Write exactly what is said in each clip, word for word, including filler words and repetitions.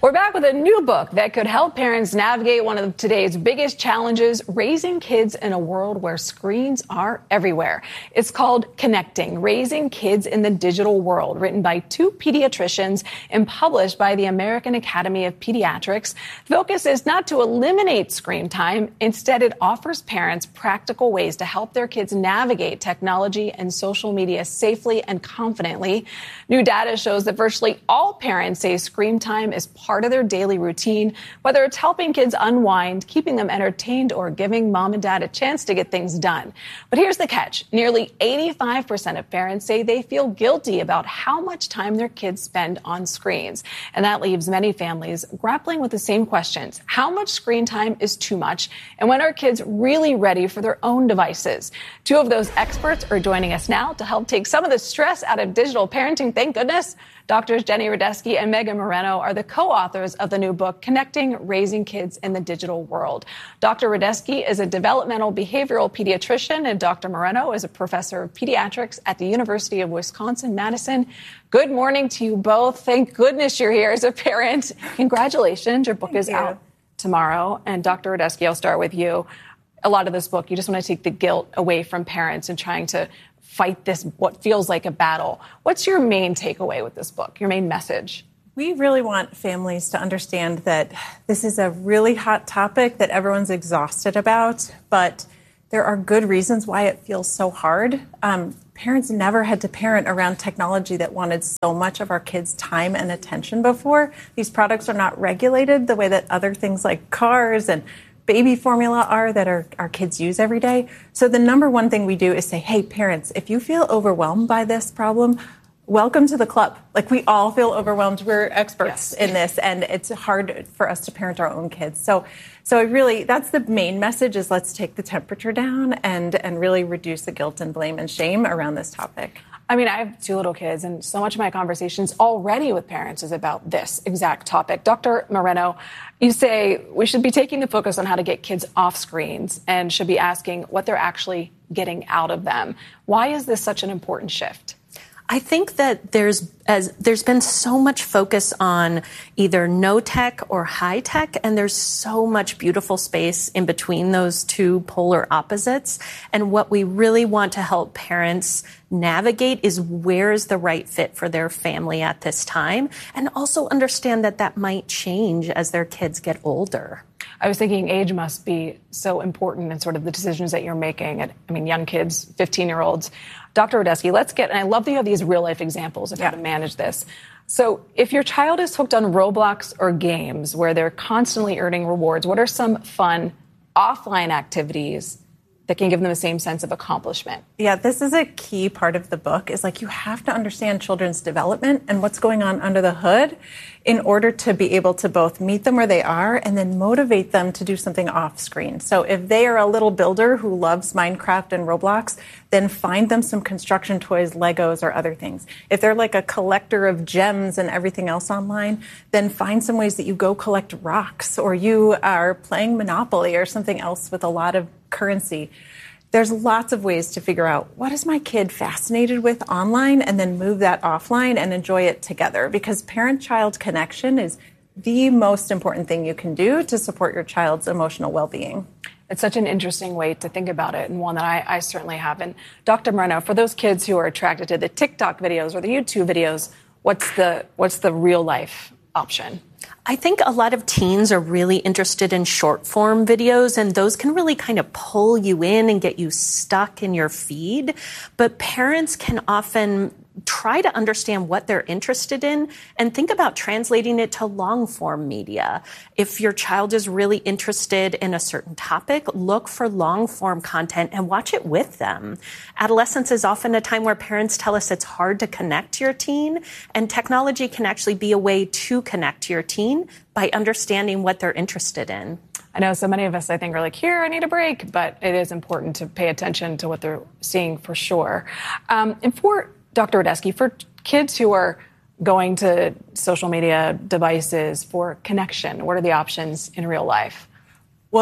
We're back with a new book that could help parents navigate one of today's biggest challenges, raising kids in a world where screens are everywhere. It's called Connecting, Raising Kids in the Digital World, written by two pediatricians and published by the American Academy of Pediatrics. The focus is not to eliminate screen time. Instead, it offers parents practical ways to help their kids navigate technology and social media safely and confidently. New data shows that virtually all parents say screen time is part of their daily routine, whether it's helping kids unwind, keeping them entertained, or giving mom and dad a chance to get things done. But here's the catch. Nearly eighty-five percent of parents say they feel guilty about how much time their kids spend on screens. And that leaves many families grappling with the same questions. How much screen time is too much? And when are kids really ready for their own devices? Two of those experts are joining us now to help take some of the stress out of digital parenting. Thank goodness. Doctors Jenny Radesky and Megan Moreno are the co-authors of the new book, Connecting, Raising Kids in the Digital World. Doctor Radesky is a developmental behavioral pediatrician, and Doctor Moreno is a professor of pediatrics at the University of Wisconsin-Madison. Good morning to you both. Thank goodness you're here as a parent. Congratulations. Your book Thank is you. out tomorrow. And Doctor Radesky, I'll start with you. A lot of this book, you just want to take the guilt away from parents and trying to fight this, what feels like a battle. What's your main takeaway with this book, your main message? We really want families to understand that this is a really hot topic that everyone's exhausted about, but there are good reasons why it feels so hard. Um, parents never had to parent around technology that wanted so much of our kids' time and attention before. These products are not regulated the way that other things like cars and baby formula are that our, our kids use every day. So the number one thing we do is say, hey, parents, if you feel overwhelmed by this problem, welcome to the club. Like, we all feel overwhelmed. We're experts yes. in this, and it's hard for us to parent our own kids. So so it really, that's the main message, is let's take the temperature down and, and really reduce the guilt and blame and shame around this topic. I mean, I have two little kids, and so much of my conversations already with parents is about this exact topic. Doctor Moreno, you say we should be taking the focus on how to get kids off screens and should be asking what they're actually getting out of them. Why is this such an important shift? I think that there's as there's been so much focus on either no tech or high tech, and there's so much beautiful space in between those two polar opposites. And what we really want to help parents navigate is where is the right fit for their family at this time, and also understand that that might change as their kids get older. I was thinking age must be so important in sort of the decisions that you're making. At, I mean, young kids, fifteen-year-olds. Doctor Radesky, let's get, and I love that you have these real-life examples of yeah. how to manage this. So if your child is hooked on Roblox or games where they're constantly earning rewards, what are some fun offline activities that can give them the same sense of accomplishment? Yeah, this is a key part of the book, is like you have to understand children's development and what's going on under the hood in order to be able to both meet them where they are and then motivate them to do something off screen. So if they are a little builder who loves Minecraft and Roblox, then find them some construction toys, Legos, or other things. If they're like a collector of gems and everything else online, then find some ways that you go collect rocks, or you are playing Monopoly or something else with a lot of currency. There's lots of ways to figure out what is my kid fascinated with online, and then move that offline and enjoy it together, because parent-child connection is the most important thing you can do to support your child's emotional well-being. It's such an interesting way to think about it, and one that I, I certainly have. And Doctor Moreno, for those kids who are attracted to the TikTok videos or the YouTube videos, what's the what's the real life option? I think a lot of teens are really interested in short form videos, and those can really kind of pull you in and get you stuck in your feed. But parents can often try to understand what they're interested in and think about translating it to long form media. If your child is really interested in a certain topic, look for long form content and watch it with them. Adolescence is often a time where parents tell us it's hard to connect to your teen, and technology can actually be a way to connect to your teen by understanding what they're interested in. I know so many of us, I think, are like, here, I need a break, but it is important to pay attention to what they're seeing for sure. Um, and for Doctor Radesky, for kids who are going to social media devices for connection, what are the options in real life? Well,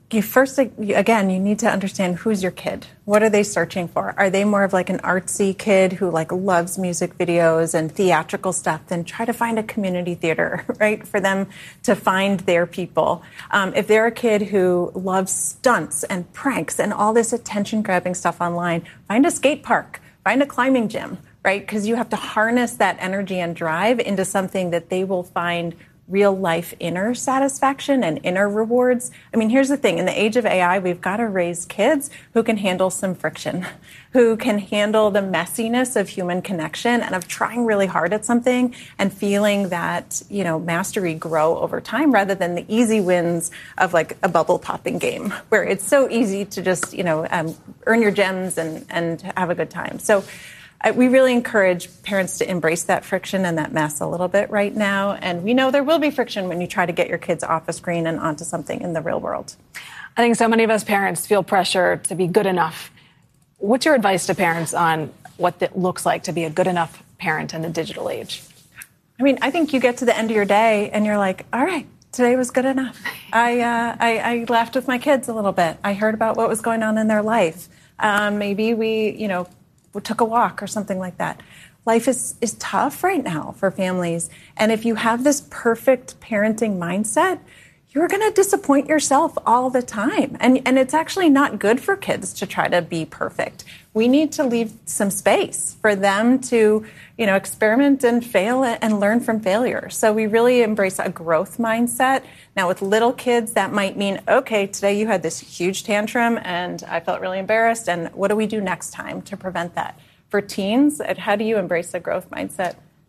You first, again, you need to understand who's your kid. What are they searching for? Are they more of like an artsy kid who like loves music videos and theatrical stuff? Then try to find a community theater, right, for them to find their people. Um, if they're a kid who loves stunts and pranks and all this attention-grabbing stuff online, find a skate park, find a climbing gym, right? Because you have to harness that energy and drive into something that they will find real life inner satisfaction and inner rewards. I mean, here's the thing. In the age of A I, we've got to raise kids who can handle some friction, who can handle the messiness of human connection and of trying really hard at something and feeling that, you know, mastery grow over time rather than the easy wins of like a bubble popping game where it's so easy to just, you know, um, earn your gems and, and have a good time. So we really encourage parents to embrace that friction and that mess a little bit right now. And we know there will be friction when you try to get your kids off a screen and onto something in the real world. I think so many of us parents feel pressure to be good enough. What's your advice to parents on what it looks like to be a good enough parent in the digital age? I mean, I think you get to the end of your day and you're like, all right, today was good enough. I, uh, I, I laughed with my kids a little bit. I heard about what was going on in their life. Um, maybe we, you know, we took a walk or something like that. Life is, is tough right now for families. And if you have this perfect parenting mindset, you're going to disappoint yourself all the time. And, and it's actually not good for kids to try to be perfect. We need to leave some space for them to, you know, experiment and fail and learn from failure. So we really embrace a growth mindset. Now, with little kids, that might mean, okay, today you had this huge tantrum and I felt really embarrassed. And what do we do next time to prevent that? For teens, how do you embrace a growth mindset?